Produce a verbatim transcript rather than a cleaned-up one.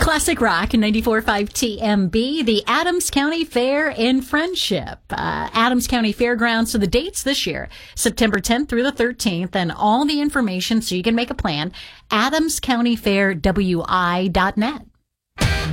Classic Rock and ninety-four point five T M B, the Adams County Fair in Friendship. Uh, Adams County Fairgrounds. So the dates this year, September tenth through the thirteenth, and all the information so you can make a plan, adams county fair w i dot net.